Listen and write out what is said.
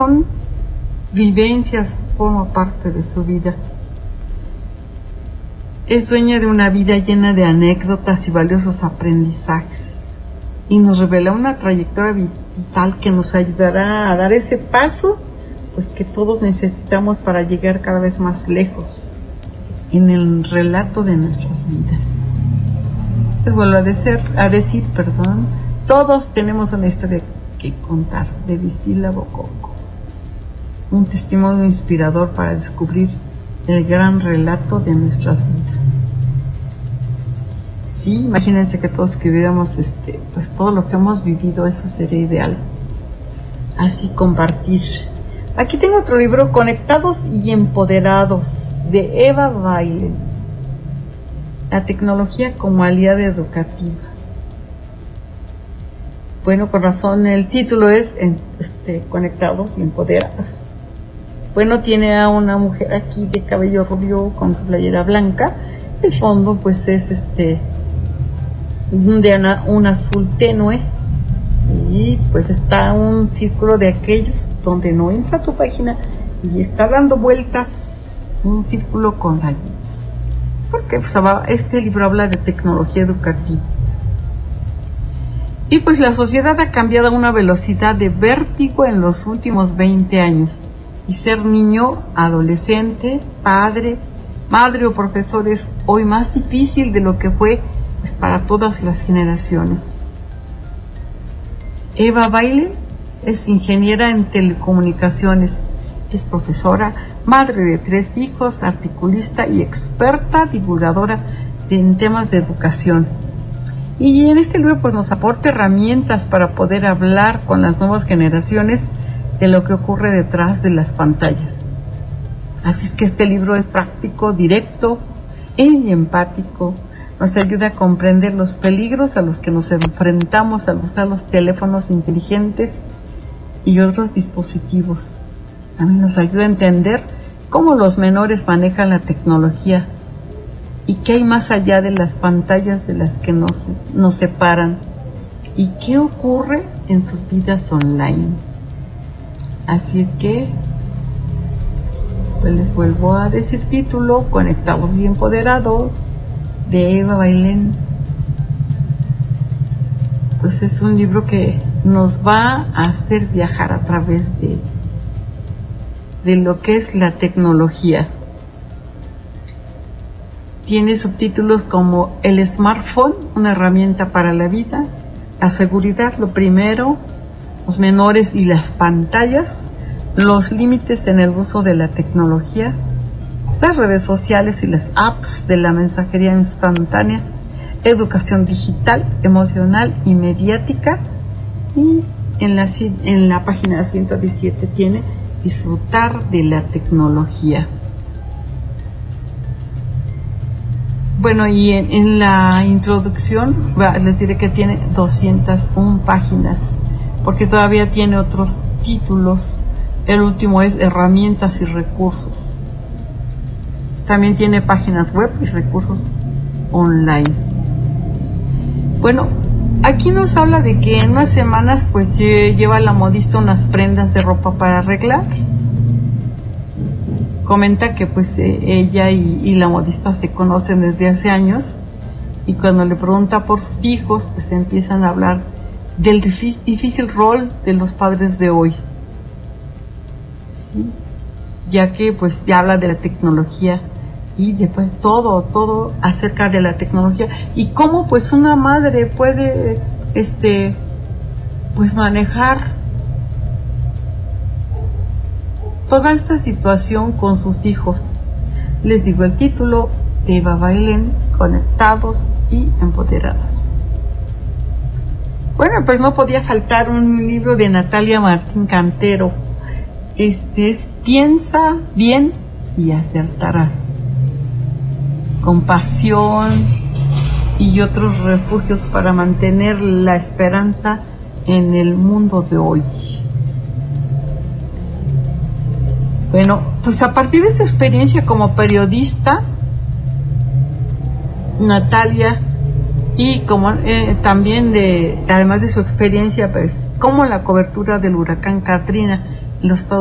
son vivencias, forma parte de su vida. Es dueña de una vida llena de anécdotas y valiosos aprendizajes, y nos revela una trayectoria vital que nos ayudará a dar ese paso pues que todos necesitamos para llegar cada vez más lejos en el relato de nuestras vidas. Les vuelvo a decir, todos tenemos una historia que contar, de Visila Bococo, un testimonio inspirador para descubrir el gran relato de nuestras vidas. Sí, imagínense que todos escribiéramos pues todo lo que hemos vivido, eso sería ideal. Así compartir. Aquí tengo otro libro, Conectados y Empoderados, de Eva Bailén. La tecnología como aliada educativa. Bueno, con razón el título es Conectados y Empoderados. Bueno, tiene a una mujer aquí de cabello rubio con su playera blanca. El fondo pues es de un azul tenue, y pues está un círculo de aquellos donde no entra tu página y está dando vueltas un círculo con rayitas, porque pues, este libro habla de tecnología educativa. Y pues la sociedad ha cambiado a una velocidad de vértigo en los últimos 20 años, y ser niño, adolescente, padre, madre o profesor es hoy más difícil de lo que fue pues para todas las generaciones. Eva Bailén es ingeniera en telecomunicaciones, es profesora, madre de 3 hijos, articulista y experta divulgadora en temas de educación. Y en este libro pues nos aporta herramientas para poder hablar con las nuevas generaciones de lo que ocurre detrás de las pantallas. Así es que este libro es práctico, directo y empático. Nos ayuda a comprender los peligros a los que nos enfrentamos al usar los teléfonos inteligentes y otros dispositivos. También nos ayuda a entender cómo los menores manejan la tecnología y qué hay más allá de las pantallas de las que nos separan y qué ocurre en sus vidas online. Así es que pues les vuelvo a decir título, Conectados y Empoderados, de Eva Bailén. Pues es un libro que nos va a hacer viajar a través de lo que es la tecnología. Tiene subtítulos como el smartphone, una herramienta para la vida, la seguridad, lo primero, los menores y las pantallas, los límites en el uso de la tecnología, las redes sociales y las apps de la mensajería instantánea, educación digital, emocional y mediática. Y en la página 117 tiene disfrutar de la tecnología. Bueno, y en la introducción les diré que tiene 201 páginas, porque todavía tiene otros títulos. El último es herramientas y recursos. También tiene páginas web y recursos online. Bueno, aquí nos habla de que en unas semanas pues lleva la modista unas prendas de ropa para arreglar. Comenta que pues ella y la modista se conocen desde hace años, y cuando le pregunta por sus hijos pues empiezan a hablar del difícil rol de los padres de hoy, ¿sí? Ya que pues ya habla de la tecnología y después todo acerca de la tecnología y cómo pues una madre puede pues manejar toda esta situación con sus hijos. Les digo el título de Eva Bailén, Conectados y Empoderados. Bueno, pues no podía faltar un libro de Natalia Martín Cantero. Es Piensa bien y acertarás. Compasión y otros refugios para mantener la esperanza en el mundo de hoy. Bueno, pues a partir de su experiencia como periodista, Natalia, y como también además de su experiencia, pues como la cobertura del huracán Katrina en los Estados